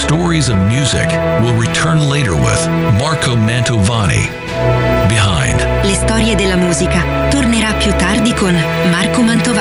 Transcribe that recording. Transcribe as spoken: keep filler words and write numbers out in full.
Stories of Music will return later with Marco Mantovani. Behind. Le storie della musica tornerà più tardi con Marco Mantovani.